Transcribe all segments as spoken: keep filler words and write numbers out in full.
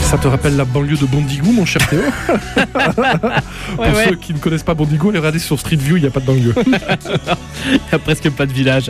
Ça te rappelle la banlieue de Bondigou, mon cher Théo? Pour ouais, ouais. ceux qui ne connaissent pas Bondigou, allez regarder sur Street View, il n'y a pas de banlieue. Il n'y a presque pas de village.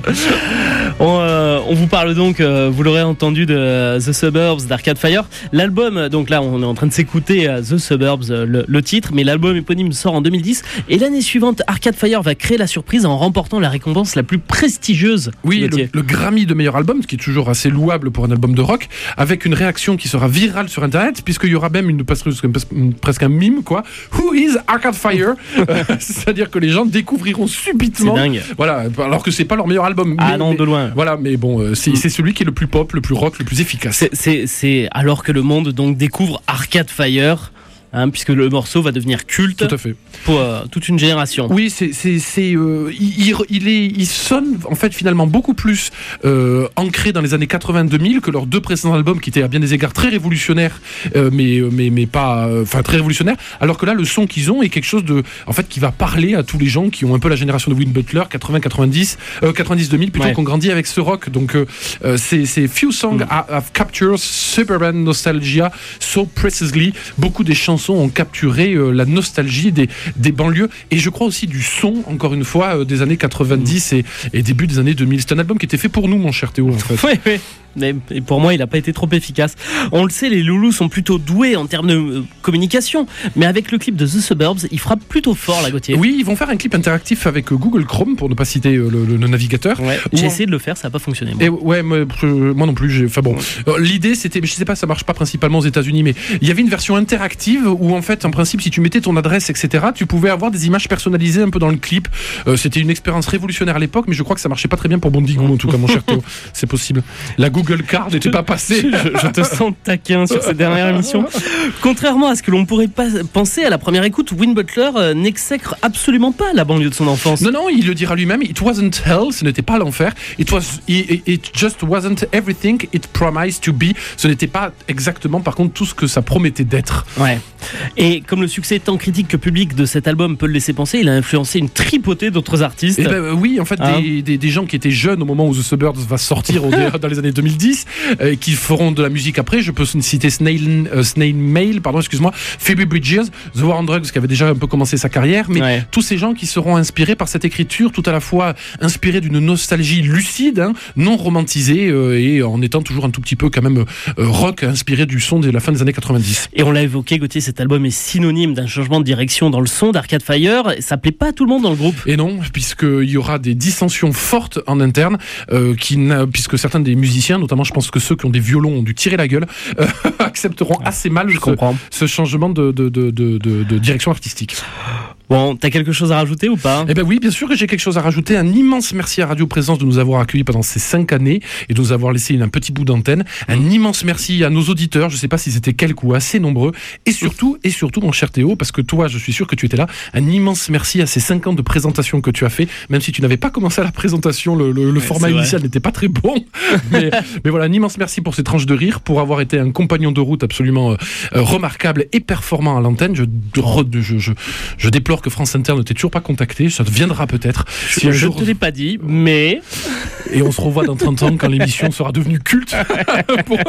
On, euh, on vous parle donc, euh, vous l'aurez entendu, de The Suburbs d'Arcade Fire. L'album, donc là on est en train de s'écouter euh, The Suburbs, euh, le, le titre, mais l'album éponyme sort en deux mille dix. Et l'année suivante, Arcade Fire va créer la surprise en remportant la récompense la plus prestigieuse. Oui, le, le Grammy de meilleur album, ce qui est toujours assez louable pour un album de rock, avec une réaction qui sera virale sur Internet, puisqu'il y aura même une, une, presque un mime, quoi. Who is Arcade Fire? euh, C'est-à-dire que les gens découvriront subitement. C'est dingue. Voilà, alors que c'est pas leur meilleur album. Ah mais, non, mais, de loin. Voilà, mais bon, euh, c'est, c'est celui qui est le plus pop, le plus rock, le plus efficace. C'est, c'est, c'est alors que le monde donc découvre Arcade Fire. Hein, puisque le morceau va devenir culte. Tout à fait. Pour euh, toute une génération. Oui, c'est, c'est, c'est, euh, il, il, est, il sonne en fait finalement beaucoup plus euh, ancré dans les années quatre-vingt-deux mille que leurs deux précédents albums qui étaient à bien des égards très révolutionnaires, euh, mais, mais, mais pas, enfin euh, très révolutionnaires. Alors que là, le son qu'ils ont est quelque chose de, en fait, qui va parler à tous les gens qui ont un peu la génération de Win Butler, quatre-vingts quatre-vingt-dix, euh, quatre-vingt-dix deux mille plutôt, ouais. Qu'on grandit avec ce rock. Donc euh, c'est, c'est few songs mm. have captured suburban nostalgia so precisely. Beaucoup des chansons ont capturé euh, la nostalgie des, des banlieues et je crois aussi du son, encore une fois, euh, des années quatre-vingt-dix et, et début des années deux mille. C'est un album qui était fait pour nous, mon cher Théo, en fait. Oui, oui. Mais pour moi, il n'a pas été trop efficace. On le sait, les loulous sont plutôt doués en termes de euh, communication. Mais avec le clip de The Suburbs, il frappe plutôt fort, la Gauthier. Oui, ils vont faire un clip interactif avec Google Chrome, pour ne pas citer euh, le, le, le navigateur. Ouais, j'ai on... essayé de le faire, ça n'a pas fonctionné. Moi, et ouais, moi, euh, moi non plus. J'ai... Enfin bon, ouais. L'idée, c'était, je sais pas, ça marche pas principalement aux États-Unis, mais il y avait une version interactive où, en fait, en principe, si tu mettais ton adresse, et cetera, tu pouvais avoir des images personnalisées un peu dans le clip. Euh, c'était une expérience révolutionnaire à l'époque, mais je crois que ça marchait pas très bien pour Bondigou, en tout cas, mon cher Théo. C'est possible. La Google Card n'était pas passée. Je, je te sens taquin sur cette dernière émission. Contrairement à ce que l'on pourrait pas penser à la première écoute, Win Butler euh, n'exècre absolument pas la banlieue de son enfance. Non, non, il le dira lui-même. It wasn't hell, ce n'était pas l'enfer. It was, it, it just wasn't everything it promised to be. Ce n'était pas exactement, par contre, tout ce que ça promettait d'être. Ouais. Et comme le succès tant critique que public de cet album peut le laisser penser, il a influencé une tripotée d'autres artistes. Et ben, oui, en fait, hein des, des, des gens qui étaient jeunes au moment où The Suburbs va sortir au, dans les années deux mille dix, euh, qui feront de la musique après. Je peux citer Snail, euh, Snail Mail, pardon, excuse-moi, Phoebe Bridgers, The War on Drugs, qui avait déjà un peu commencé sa carrière, mais ouais. Tous ces gens qui seront inspirés par cette écriture, tout à la fois inspirés d'une nostalgie lucide, hein, non romantisée, euh, et en étant toujours un tout petit peu quand même euh, rock, inspiré du son de la fin des années quatre-vingt-dix. Et on l'a évoqué, Gauthier, cet album est synonyme d'un changement de direction dans le son d'Arcade Fire. Ça plaît pas à tout le monde dans le groupe. Et non, puisqu'il y aura des dissensions fortes en interne, euh, qui, puisque certains des musiciens, notamment je pense que ceux qui ont des violons ont dû tirer la gueule, euh, accepteront assez mal ce, ce changement de, de, de, de, de, de direction artistique. Bon, t'as quelque chose à rajouter ou pas? Eh ben oui, bien sûr que j'ai quelque chose à rajouter. Un immense merci à Radio Présence de nous avoir accueillis pendant ces cinq années et de nous avoir laissé un petit bout d'antenne. Un immense merci à nos auditeurs. Je sais pas si c'était quelques ou assez nombreux. Et surtout, et surtout, mon cher Théo, parce que toi, je suis sûr que tu étais là. Un immense merci à ces cinq ans de présentation que tu as fait, même si tu n'avais pas commencé à la présentation. Le, le, le ouais, format initial n'était pas très bon. mais, mais voilà, un immense merci pour ces tranches de rire, pour avoir été un compagnon de route absolument euh, remarquable et performant à l'antenne. Je, oh. je, je, je déplore que France Inter ne t'ait toujours pas contacté, ça viendra peut-être. Si je ne jour... te l'ai pas dit, mais... Et on se revoit dans trente ans quand l'émission sera devenue culte. Pour...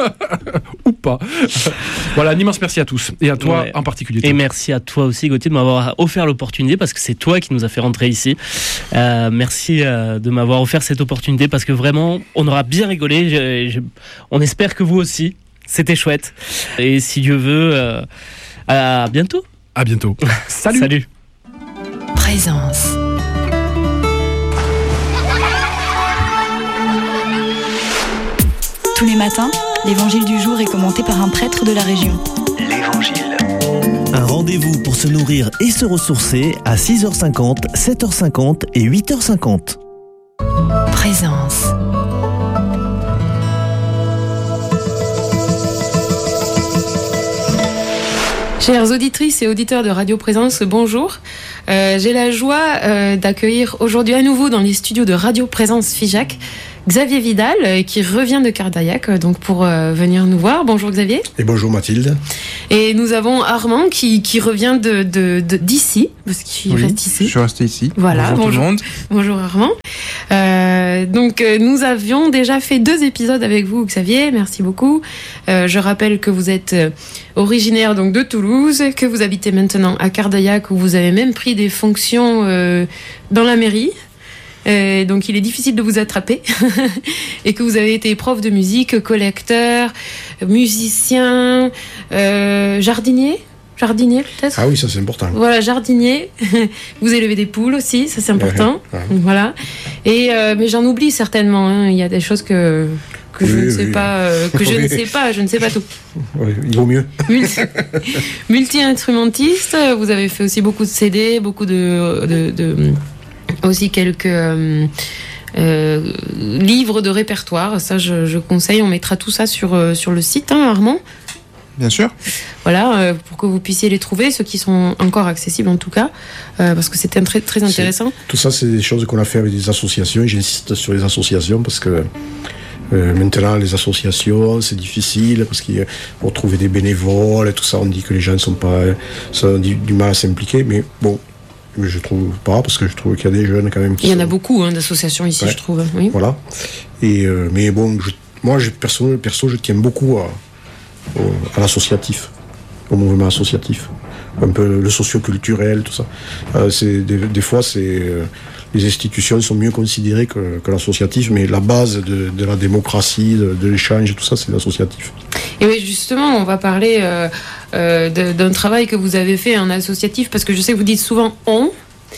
Ou pas. Voilà, un immense merci à tous, et à toi ouais. En particulier. Et merci à toi aussi, Gauthier, de m'avoir offert l'opportunité, parce que c'est toi qui nous a fait rentrer ici. Euh, merci euh, de m'avoir offert cette opportunité, parce que vraiment, on aura bien rigolé. Je, je... On espère que vous aussi. C'était chouette. Et si Dieu veut, euh, à bientôt. À bientôt. Salut. Salut. Présence. Tous les matins, l'évangile du jour est commenté par un prêtre de la région. L'évangile. Un rendez-vous pour se nourrir et se ressourcer à six heures cinquante, sept heures cinquante et huit heures cinquante. Présence. Chères auditrices et auditeurs de Radio Présence, bonjour. Euh, j'ai la joie euh, d'accueillir aujourd'hui à nouveau dans les studios de Radio Présence Figeac Xavier Vidal, euh, qui revient de Cardaillac, euh, donc pour euh, venir nous voir. Bonjour Xavier. Et bonjour Mathilde. Et nous avons Armand qui, qui revient de, de, de, d'ici, parce qu'il oui, reste ici. Je suis resté ici. Voilà, bonjour, bonjour tout le monde. Bonjour Armand. Euh, donc euh, nous avions déjà fait deux épisodes avec vous Xavier, merci beaucoup. Euh, je rappelle que vous êtes euh, originaire donc de Toulouse, que vous habitez maintenant à Cardaillac où vous avez même pris des fonctions euh, dans la mairie. Euh, donc il est difficile de vous attraper et que vous avez été prof de musique, collecteur, musicien, euh, jardinier. Jardinier peut-être. Ah oui, ça c'est important. Voilà, jardinier. Vous élevez des poules aussi, ça c'est important. Ouais, ouais. Voilà. Et euh, mais j'en oublie certainement. Hein. Il y a des choses que que oui, je ne oui, sais oui. pas, euh, que je ne sais pas, je ne sais pas tout. Ouais, il vaut mieux. Multi- Multi-instrumentiste. Vous avez fait aussi beaucoup de C D, beaucoup de, de, de aussi quelques euh, euh, livres de répertoire. Ça, je, je conseille. On mettra tout ça sur euh, sur le site, hein, Armand. Bien sûr. Voilà, euh, pour que vous puissiez les trouver, ceux qui sont encore accessibles en tout cas, euh, parce que c'était très, très intéressant. C'est, tout ça, c'est des choses qu'on a fait avec des associations, et j'insiste sur les associations parce que euh, maintenant, les associations, c'est difficile, parce qu'il faut trouver des bénévoles et tout ça, on dit que les gens sont pas, ça ont du, du mal à s'impliquer, mais bon, je trouve pas, parce que je trouve qu'il y a des jeunes quand même qui Il y en sont, a beaucoup hein, d'associations ici, ouais. je trouve. Oui. Voilà. Et, euh, mais bon, je, moi, je, perso, perso, je tiens beaucoup à Au, à l'associatif, au mouvement associatif, un peu le socio-culturel, tout ça. Euh, c'est, des, des fois, c'est, euh, les institutions sont mieux considérées que, que l'associatif, mais la base de, de la démocratie, de, de l'échange, tout ça, c'est l'associatif. Et oui, justement, on va parler euh, euh, de, d'un travail que vous avez fait en associatif, parce que je sais que vous dites souvent « on ».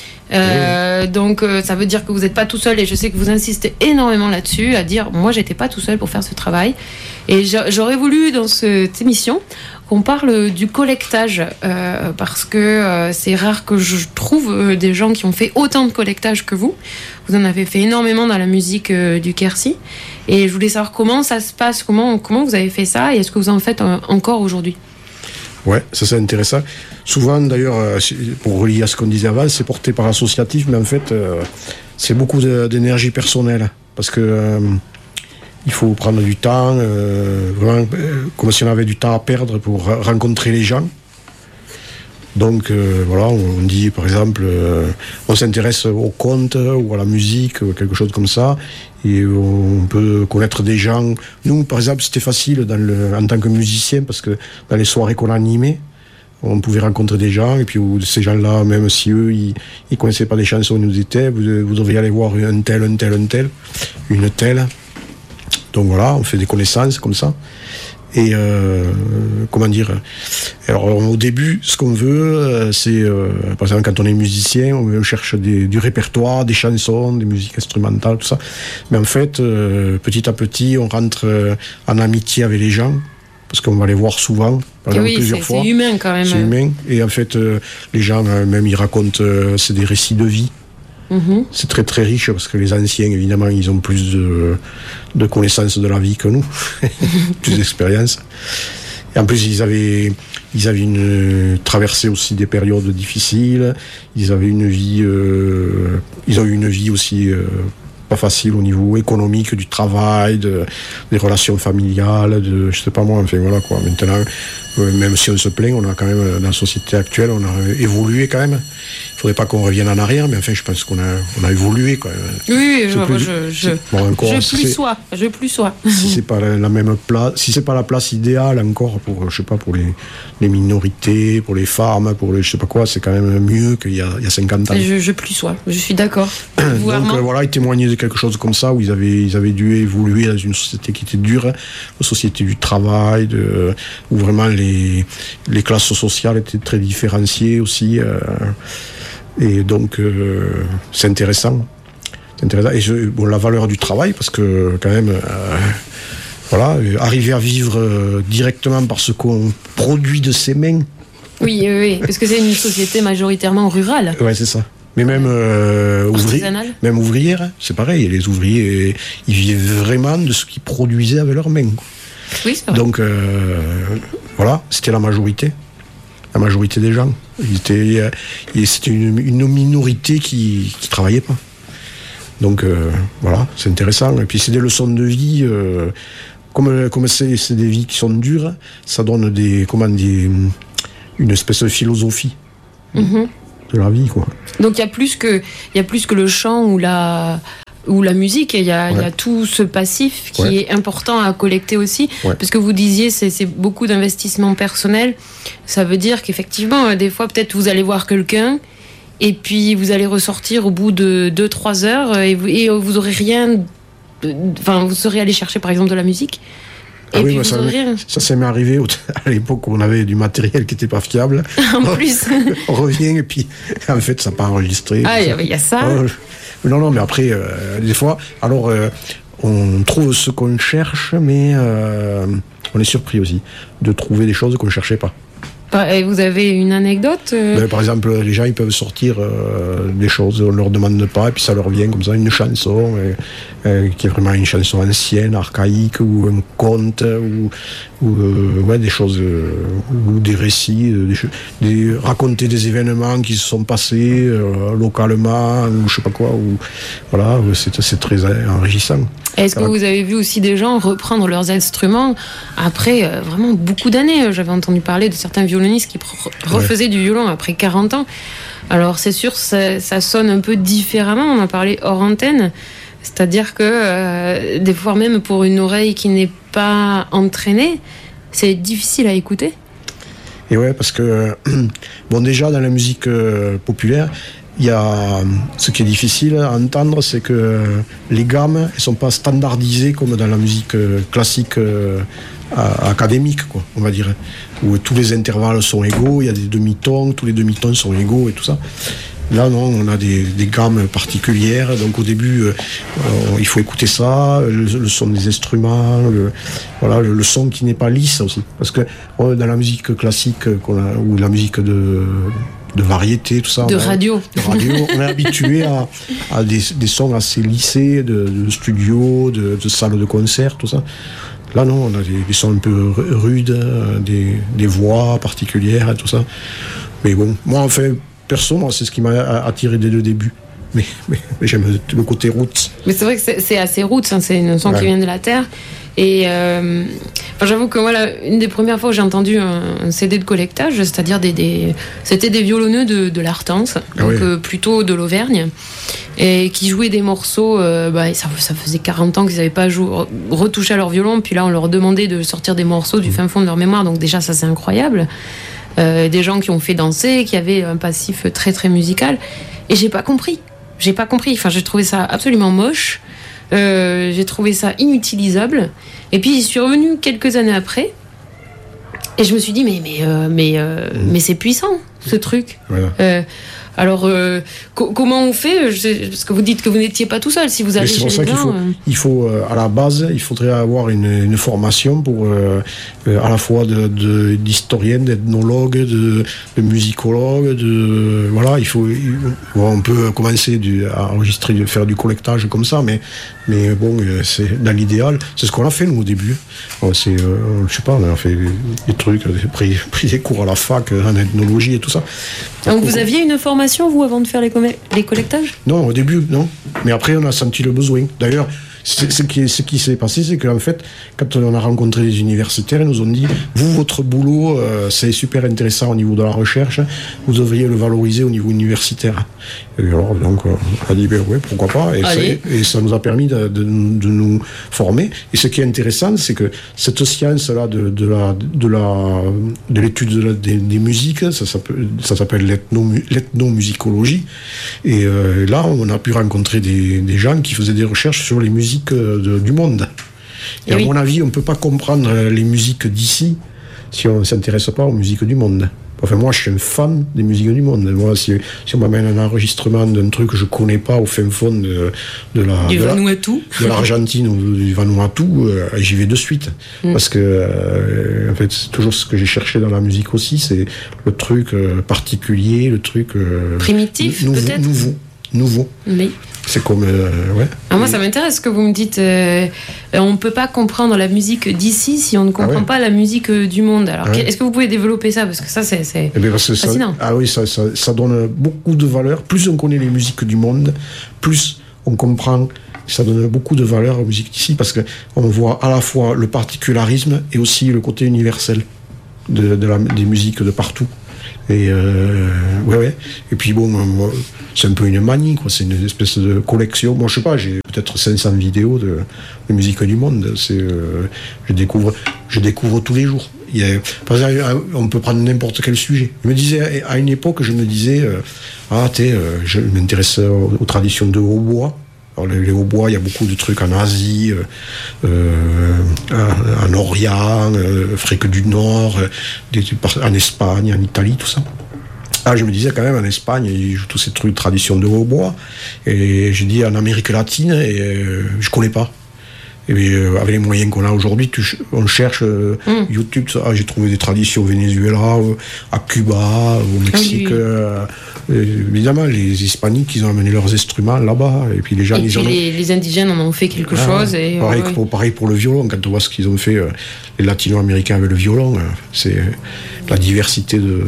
Euh, donc euh, ça veut dire que vous n'êtes pas tout seul, et je sais que vous insistez énormément là-dessus, à dire moi j'étais pas tout seul pour faire ce travail, et j'aurais voulu dans cette émission qu'on parle du collectage, euh, parce que euh, c'est rare que je trouve euh, des gens qui ont fait autant de collectage que vous. Vous en avez fait énormément dans la musique euh, du Quercy, et je voulais savoir comment ça se passe, comment, comment vous avez fait ça, et est-ce que vous en faites euh, encore aujourd'hui? Ouais, ça c'est intéressant. Souvent d'ailleurs, pour relier à ce qu'on disait avant, c'est porté par l'associatif, mais en fait, euh, c'est beaucoup de, d'énergie personnelle, parce que euh, il faut prendre du temps, euh, vraiment, euh, comme si on avait du temps à perdre pour rencontrer les gens. Donc euh, voilà, on dit par exemple, euh, on s'intéresse au conte ou à la musique, ou quelque chose comme ça, et on peut connaître des gens. Nous, par exemple, c'était facile dans le, en tant que musicien, parce que dans les soirées qu'on animait, on pouvait rencontrer des gens, et puis ces gens-là, même si eux, ils ne connaissaient pas des chansons, ils nous disaient, vous, vous devriez aller voir un tel, un tel, un tel, une telle. Donc voilà, on fait des connaissances comme ça. Et euh, comment dire, alors au début, ce qu'on veut, c'est, euh, par exemple, quand on est musicien, on cherche des, du répertoire, des chansons, des musiques instrumentales, tout ça. Mais en fait, euh, petit à petit, on rentre euh, en amitié avec les gens, parce qu'on va les voir souvent, par exemple, oui, plusieurs c'est, fois. c'est humain quand même. C'est humain. Et en fait, euh, les gens, euh, même, ils racontent, euh, c'est des récits de vie. Mm-hmm. C'est très très riche, parce que les anciens, évidemment, ils ont plus de, de connaissances de la vie que nous, plus d'expérience. Et en plus, ils avaient, ils avaient une, traversé aussi des périodes difficiles. Ils avaient une vie, euh, ils ont eu une vie aussi euh, pas facile au niveau économique, du travail, de, des relations familiales, de, je sais pas moi, enfin voilà quoi. Maintenant, euh, même si on se plaint, on a quand même, dans la société actuelle, on a évolué quand même. Il faudrait pas qu'on revienne en arrière, mais enfin, je pense qu'on a, on a évolué, quoi. Oui, oui, je, plus, je, je, bon, encore, je plus sois, je plus sois. Si c'est pas la, la même place, si c'est pas la place idéale encore pour, je sais pas, pour les, les minorités, pour les femmes, pour les, je sais pas quoi, c'est quand même mieux qu'il y a, il y a cinquante ans. Je, je plus sois, je suis d'accord. Vous, Donc Armand ? euh, voilà, ils témoignaient de quelque chose comme ça, où ils avaient, ils avaient dû évoluer dans une société qui était dure, une société du travail, de, où vraiment les, les classes sociales étaient très différenciées aussi. Euh, Et donc, euh, c'est intéressant. C'est intéressant. Et je, bon, la valeur du travail, parce que quand même, euh, voilà, arriver à vivre euh, directement par ce qu'on produit de ses mains. Oui, oui, oui, parce que c'est une société majoritairement rurale. Ouais, c'est ça. Mais même, euh, ouvri- même ouvrière, hein, c'est pareil. Les ouvriers, ils vivent vraiment de ce qu'ils produisaient avec leurs mains. Oui, c'est vrai. Donc, euh, voilà, c'était la majorité. La majorité des gens. Ils étaient, c'était une, une minorité qui ne travaillait pas. Donc euh, voilà, c'est intéressant. Et puis c'est des leçons de vie. Euh, comme comme c'est, c'est des vies qui sont dures, ça donne des comment des une espèce de philosophie Mm-hmm. de la vie, quoi. Donc il y a plus que il y a plus que le chant ou la ou la musique, il y a, Ouais. il y a tout ce passif qui Ouais. est important à collecter aussi, Ouais. parce que vous disiez c'est, c'est beaucoup d'investissement personnel. Ça veut dire qu'effectivement euh, des fois peut-être vous allez voir quelqu'un et puis vous allez ressortir au bout de deux trois heures et vous, et vous aurez rien, de- enfin vous serez allé chercher par exemple de la musique. Et Ah oui, puis moi, vous ça, aurez rien. ça, ça m'est arrivé au- à l'époque où on avait du matériel qui n'était pas fiable. En plus, On revient et puis en fait ça n'a pas enregistré. ah il y a- il y a ça. Euh, non, non, mais après, euh, des fois, alors euh, on trouve ce qu'on cherche, mais euh, on est surpris aussi de trouver des choses qu'on ne cherchait pas. Et vous avez une anecdote euh, Ben, par exemple, les gens ils peuvent sortir euh, des choses, on ne leur demande pas, et puis ça leur vient comme ça, une chanson euh, euh, qui est vraiment une chanson ancienne, archaïque, ou un conte, ou, ou euh, ouais, des choses, euh, ou des récits, euh, des, cho- des, raconter des événements qui se sont passés euh, localement, ou je sais pas quoi, ou voilà, c'est, c'est très enrichissant. Est-ce que Ça va. vous avez vu aussi des gens reprendre leurs instruments après euh, vraiment beaucoup d'années? J'avais entendu parler de certains violonistes qui pro- refaisaient du violon après quarante ans. Alors c'est sûr, ça, ça sonne un peu différemment, on en parlait hors antenne. C'est-à-dire que euh, des fois même pour une oreille qui n'est pas entraînée, c'est difficile à écouter. Et ouais, parce que, euh, bon, déjà, dans la musique euh, populaire, il y a, ce qui est difficile à entendre, c'est que euh, les gammes, elles sont pas standardisées comme dans la musique euh, classique euh, a- académique, quoi, on va dire, où tous les intervalles sont égaux, il y a des demi-tons, tous les demi-tons sont égaux et tout ça. Là, non, on a des, des gammes particulières. Donc, au début, euh, euh, il faut écouter ça, le, le son des instruments, le, voilà, le, le son qui n'est pas lisse aussi. Parce que euh, dans la musique classique, euh, qu'on a, ou la musique de, de variété, tout ça, De on a- radio. de radio, on est habitué à, à des, des sons assez lissés, de, de studio, de, de salles de concert, tout ça. Là, non, on a des, des sons un peu ru- rudes, euh, des, des voix particulières et tout ça. Mais bon, moi, en fait, perso, moi, c'est ce qui m'a attiré dès le début. Mais, mais, mais j'aime le côté roots. Mais c'est vrai que c'est, c'est assez roots, hein, c'est une son Ouais. qui vient de la terre. Et euh, enfin, j'avoue que voilà, une des premières fois où j'ai entendu un, un C D de collectage, c'est-à-dire des, des c'était des violonneux de, de l'Artense, Ah donc oui. euh, plutôt de l'Auvergne, et qui jouaient des morceaux. Euh, bah, ça, ça faisait quarante ans qu'ils n'avaient pas joué, retouché à leur violon, puis là on leur demandait de sortir des morceaux du fin fond de leur mémoire. Donc déjà ça c'est incroyable. Euh, des gens qui ont fait danser, qui avaient un passif très très musical, et j'ai pas compris. J'ai pas compris. Enfin, j'ai trouvé ça absolument moche. Euh, j'ai trouvé ça inutilisable. Et puis j'y suis revenue quelques années après, et je me suis dit mais mais euh, mais euh, mais c'est puissant ce truc. Voilà. Euh, alors euh, co- comment on fait? Je sais- Parce que vous dites que vous n'étiez pas tout seul. Si vous Mais allez c'est chez pour les ça qu'il gens, faut, euh, il faut euh, à la base, il faudrait avoir une, une formation pour euh, euh, à la fois de, de, d'historien, d'ethnologue, de, de musicologue, de voilà, il faut, il- bon, on peut commencer du, à enregistrer, de faire du collectage comme ça, mais mais bon, euh, c'est dans l'idéal, c'est ce qu'on a fait nous au début. On c'est, euh, je sais pas, on a fait des trucs, on a pris, pris des cours à la fac en ethnologie et tout ça. donc vous aviez une formation vous avant de faire les, com- les collectages? Non, au début, non. Mais après, on a senti le besoin. D'ailleurs, c'est- ce qui, ce qui s'est passé, c'est qu'en fait, quand on a rencontré les universitaires, ils nous ont dit, vous, votre boulot, euh, c'est super intéressant au niveau de la recherche, vous devriez le valoriser au niveau universitaire. Et alors, donc, euh, on a dit, ben ouais, pourquoi pas. Et ça, Allez. et ça nous a permis de, de- de nous former. Et ce qui est intéressant, c'est que cette science-là de, de la, de la, de l'étude de la- des, des musiques, ça s'appelle, ça s'appelle l'ethnomu- l'ethnomusicologie. Et euh, là, on a pu rencontrer des, des gens qui faisaient des recherches sur les musiques euh, de- du monde. Et Eh à oui. mon avis, on ne peut pas comprendre euh, les musiques d'ici si on ne s'intéresse pas aux musiques du monde. Enfin, moi, je suis un fan des musiques du monde. Moi, si, si on m'amène un enregistrement d'un truc que je connais pas au fin fond de, de la... Du de la- Vanuatu. de l'Argentine ou du Vanuatu, euh, j'y vais de suite. Mm. Parce que, euh, en fait, c'est toujours ce que j'ai cherché dans la musique aussi, c'est le truc euh, particulier, le truc... euh, Primitif, nouveau, peut-être. Nouveau, nouveau. Mais C'est comme... euh, ouais. ah, moi, ça m'intéresse ce que vous me dites. Euh, on ne peut pas comprendre la musique d'ici si on ne comprend Ah ouais. pas la musique euh, du monde. Alors, Ah ouais. est-ce que vous pouvez développer ça? Parce que ça, c'est. c'est... Eh bien, parce que ça, Fascinant. ah oui, ça, ça, ça donne beaucoup de valeur. Plus on connaît les musiques du monde, plus on comprend, ça donne beaucoup de valeur aux musiques d'ici, parce qu'on voit à la fois le particularisme et aussi le côté universel de, de la, des musiques de partout. Et euh, ouais, ouais. Et puis bon, moi, c'est un peu une manie, quoi. C'est une espèce de collection. Moi, je sais pas, j'ai peut-être cinq cents vidéos de, de musique du monde. C'est, euh, je découvre, je découvre tous les jours. Il y a, par exemple, on peut prendre n'importe quel sujet. Je me disais, à une époque, je me disais, euh, ah, tu sais, euh, je m'intéresse aux, aux traditions de hautbois. Alors, les, les hautbois, il y a beaucoup de trucs en Asie, euh, en, en Orient, euh, Afrique du Nord, euh, des, en Espagne, en Italie, tout ça. Ah, je me disais quand même, en Espagne, ils jouent tous ces trucs de tradition de hautbois. Et j'ai dit en Amérique latine, et euh, je connais pas. Et bien, euh, avec les moyens qu'on a aujourd'hui, tu, on cherche euh, mm. YouTube. Ah, j'ai trouvé des traditions au Venezuela, euh, à Cuba, au Mexique. Ah, oui, oui. Euh, évidemment, les Hispaniques, ils ont amené leurs instruments là-bas. Et puis les gens, et ils puis ont... les, les indigènes en ont fait quelque ah, chose. Et, pareil, ouais, pour, pareil pour le violon. Quand on voit ce qu'ils ont fait, euh, les latino-américains avec le violon, euh, c'est euh, la diversité de,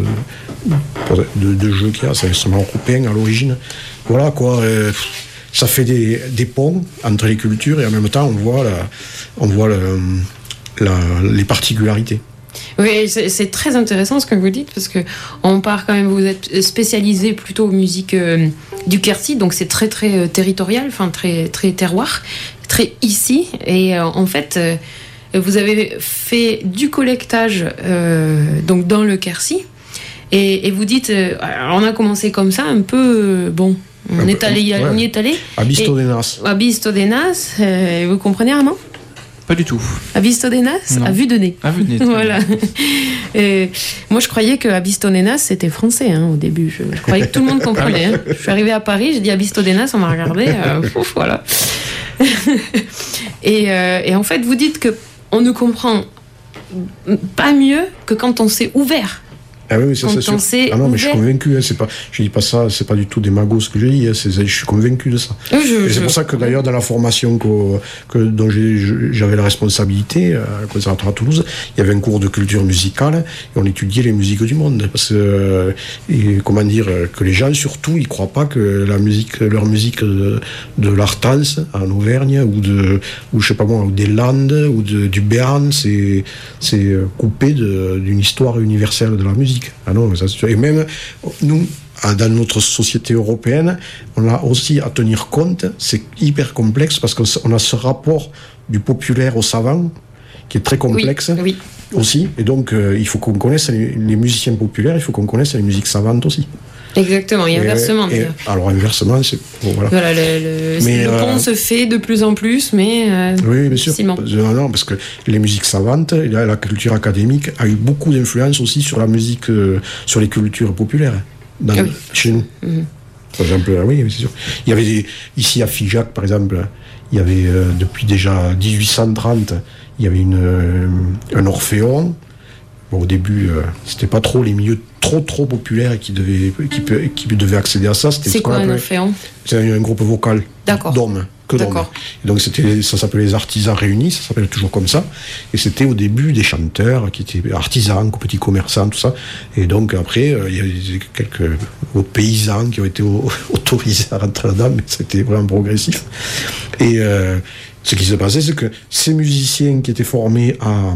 de, de jeux qu'il y a. C'est un instrument européen à l'origine. Voilà quoi. Euh, Ça fait des, des ponts entre les cultures et en même temps on voit, la, on voit la, la, les particularités. Oui, c'est, c'est très intéressant ce que vous dites parce que on part quand même, vous êtes spécialisé plutôt aux musiques euh, du Quercy, donc c'est très très euh, territorial, enfin très très terroir, très ici. Et euh, en fait, euh, vous avez fait du collectage euh, donc dans le Quercy et, et vous dites, euh, alors on a commencé comme ça un peu euh, bon. On, est allé, ouais. on y est allé. À Bistodenas. À Bistodenas, euh, vous comprenez Armand ? Pas du tout. À Bistodenas, à vue de nez. À vue de nez. Voilà. Et moi, je croyais que à Bistodenas, c'était français hein, au début. Je, je croyais que tout le monde comprenait. Hein. Je suis arrivée à Paris, j'ai dit à Bistodenas, on m'a regardé. Euh, ouf, voilà. et, euh, et en fait, vous dites que on ne comprend pas mieux que quand on s'est ouvert. Ah oui, ça, c'est sûr. Ah non, mais je suis convaincu. Hein, c'est pas, je dis pas ça, c'est pas du tout des magots ce que je dis. Hein, c'est, je suis convaincu de ça. Je, et c'est je, pour ça que d'ailleurs dans la formation que, que dont j'ai, j'avais la responsabilité à Conservatoire à Toulouse, il y avait un cours de culture musicale et on étudiait les musiques du monde. Parce que et, comment dire que les gens surtout ils croient pas que la musique, leur musique de, de l'Artance en Auvergne ou de ou je sais pas moi ou des Landes ou de, du Béarn, c'est c'est coupé de, d'une histoire universelle de la musique. Ah non, ça, et même nous, dans notre société européenne, on a aussi à tenir compte, c'est hyper complexe parce qu'on a ce rapport du populaire au savant qui est très complexe oui, oui. aussi, et donc euh, il faut qu'on connaisse les, les musiciens populaires, il faut qu'on connaisse les musiques savantes aussi. Exactement, et, et inversement. Et, alors inversement, c'est bon, voilà. Voilà, le, le, mais, le pont euh, se fait de plus en plus, mais euh, oui, bien sûr. Non, non, parce que les musiques savantes, la, la culture académique a eu beaucoup d'influence aussi sur la musique, euh, sur les cultures populaires dans, ah oui. chez nous. Mm-hmm. Par exemple, oui, c'est sûr. Il y avait des, ici à Figeac, par exemple, il y avait euh, depuis déjà dix-huit cent trente, il y avait une, euh, un orphéon. Bon, au début, euh, c'était pas trop les milieux trop trop populaires qui devaient qui, qui devaient accéder à ça. C'était c'est quoi un orphéon ? C'est un, un groupe vocal D'accord. d'hommes, que d'hommes. D'accord. Et donc c'était, ça s'appelait les artisans réunis, ça s'appelait toujours comme ça. Et c'était au début des chanteurs qui étaient artisans, petits commerçants, tout ça. Et donc après, euh, il y a eu quelques paysans qui ont été autorisés à rentrer là-dedans, mais c'était vraiment progressif. Et euh, ce qui se passait, c'est que ces musiciens qui étaient formés à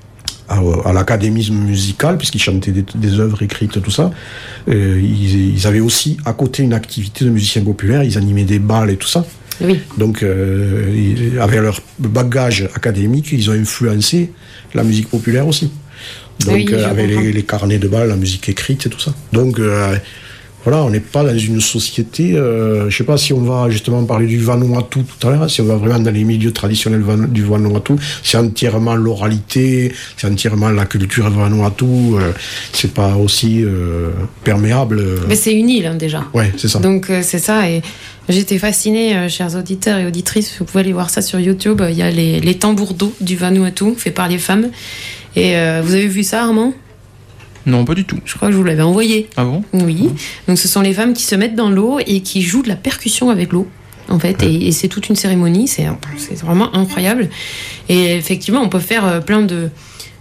À, à l'académisme musical, puisqu'ils chantaient des, des œuvres écrites, tout ça. Euh, ils, ils avaient aussi, à côté, une activité de musiciens populaires, ils animaient des bals et tout ça. Oui. Donc, euh, ils, avec leur bagage académique, ils ont influencé la musique populaire aussi. Donc, oui, euh, avec les, les carnets de bal, la musique écrite et tout ça. Donc, euh, voilà, on n'est pas dans une société, euh, je sais pas si on va justement parler du Vanuatu tout à l'heure, si on va vraiment dans les milieux traditionnels van, du Vanuatu, c'est entièrement l'oralité, c'est entièrement la culture Vanuatu, euh, c'est pas aussi euh, perméable. Euh... Mais c'est une île hein, déjà. Ouais, c'est ça. Donc euh, c'est ça, et j'étais fascinée, euh, chers auditeurs et auditrices, vous pouvez aller voir ça sur YouTube, il y a les, les tambours d'eau du Vanuatu, fait par les femmes. Et euh, vous avez vu ça, Armand ? Non, pas du tout. Je crois que je vous l'avais envoyé. Ah bon ? Oui. Donc ce sont les femmes qui se mettent dans l'eau et qui jouent de la percussion avec l'eau, en fait. Ouais. Et, et c'est toute une cérémonie. C'est, c'est vraiment incroyable. Et effectivement, on peut faire plein de,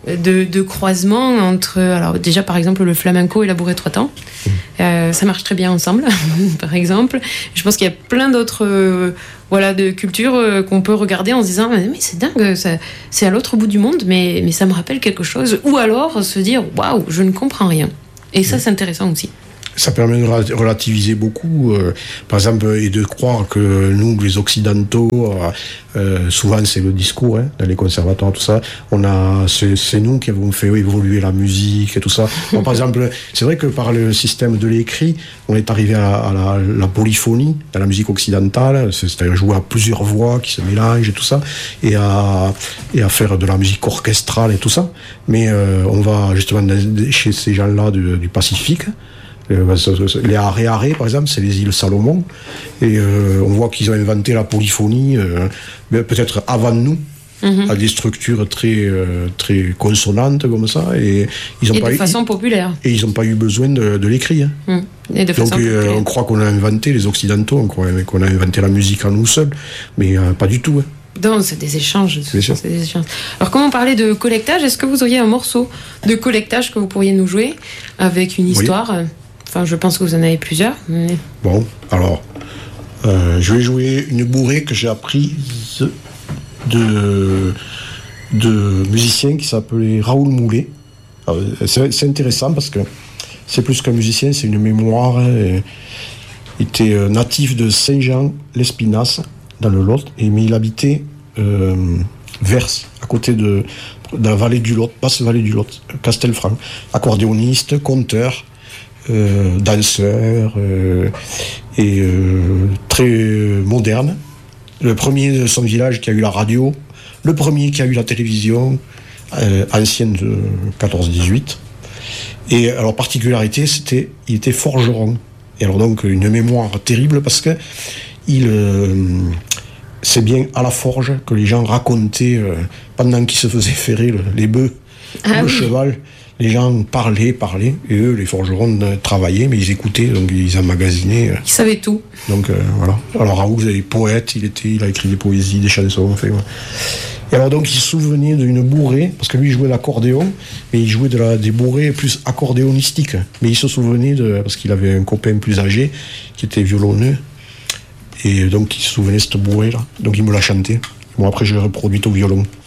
de, de croisement entre, alors déjà par exemple le flamenco et la bourrée trois temps. Euh, ça marche très bien ensemble, par exemple. Je pense qu'il y a plein d'autres euh, voilà, de cultures euh, qu'on peut regarder en se disant mais c'est dingue, ça, c'est à l'autre bout du monde, mais, mais ça me rappelle quelque chose. Ou alors se dire waouh, je ne comprends rien. Et ça, c'est intéressant aussi. Ça permet de relativiser beaucoup, euh, par exemple, et de croire que nous, les Occidentaux, euh, souvent c'est le discours, hein, dans les conservatoires, tout ça, on a, c'est, c'est nous qui avons fait évoluer la musique et tout ça. Bon, par exemple, c'est vrai que par le système de l'écrit, on est arrivé à, à la, la polyphonie, dans la musique occidentale, c'est-à-dire jouer à plusieurs voix qui se mélangent et tout ça, et à, et à faire de la musique orchestrale et tout ça. Mais euh, on va justement chez ces gens-là du, du Pacifique. Les Haré Haré, par exemple, c'est les îles Salomon, et euh, on voit qu'ils ont inventé la polyphonie, euh, peut-être avant nous, mm-hmm. à des structures très euh, très consonantes comme ça, et ils ont et pas de eu, façon populaire. Et ils n'ont pas eu besoin de, de l'écrit. Hein. Mm. Et de Donc euh, on croit qu'on a inventé les Occidentaux, on croit qu'on a inventé la musique à nous seuls, mais euh, pas du tout. Hein. Non, c'est des échanges. C'est c'est des échanges. Alors, comment parler de collectage ? Est-ce que vous auriez un morceau de collectage que vous pourriez nous jouer avec une histoire ? Oui. Enfin, je pense que vous en avez plusieurs. Mais... Bon, alors, euh, je vais jouer une bourrée que j'ai apprise de, de musicien qui s'appelait Raoul Moulet. Alors, c'est, c'est intéressant parce que c'est plus qu'un musicien, c'est une mémoire. Il était natif de Saint-Jean-l'Espinasse, dans le Lot, et, mais il habitait euh, Vers, à côté de, de la vallée du Lot, basse vallée du Lot, Castelfranc. Accordéoniste, conteur, euh, danseur, euh, et euh, très moderne. Le premier de son village qui a eu la radio, le premier qui a eu la télévision, euh, ancienne de quatorze dix-huit. Et alors, particularité, c'était, il était forgeron. Et alors donc, une mémoire terrible parce que il, euh, c'est bien à la forge que les gens racontaient, euh, pendant qu'ils se faisaient ferrer le, les bœufs, ah, le oui. cheval, les gens parlaient, parlaient, et eux, les forgerons, euh, travaillaient, mais ils écoutaient, donc ils emmagasinaient. Euh. Ils savaient tout. Donc euh, voilà. Alors Raoul, vous avez poète, il était, il a écrit des poésies, des chansons, en fait. Ouais. Et alors donc il se souvenait d'une bourrée, parce que lui il jouait l'accordéon, mais il jouait de la, des bourrées plus accordéonistiques. Mais il se souvenait de, parce qu'il avait un copain plus âgé, qui était violonneux, et donc il se souvenait de cette bourrée-là. Donc il me l'a chanté. Bon, après je l'ai reproduite au violon.